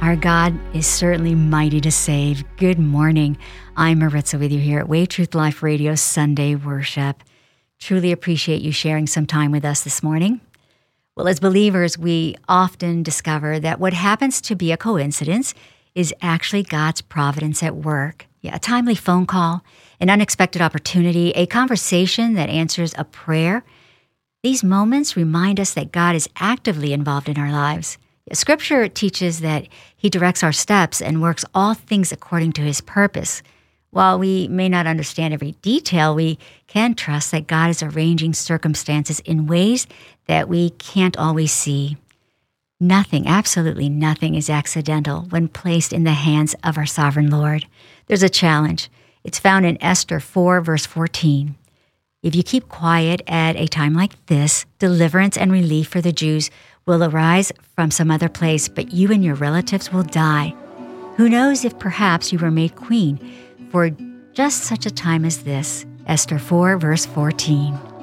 Our God is certainly mighty to save. Good morning. I'm Maritza with you here at Way Truth Life Radio Sunday Worship. Truly appreciate you sharing some time with us this morning. Well, as believers, we often discover that what happens to be a coincidence is actually God's providence at work. Yeah, a timely phone call, an unexpected opportunity, a conversation that answers a prayer. These moments remind us that God is actively involved in our lives. Scripture teaches that He directs our steps and works all things according to His purpose. While we may not understand every detail, we can trust that God is arranging circumstances in ways that we can't always see. Nothing, absolutely nothing is accidental when placed in the hands of our sovereign Lord. There's a challenge. It's found in Esther 4, verse 14. If you keep quiet at a time like this, deliverance and relief for the Jews will arise from some other place, but you and your relatives will die. Who knows if perhaps you were made queen for just such a time as this? Esther 4, verse 14.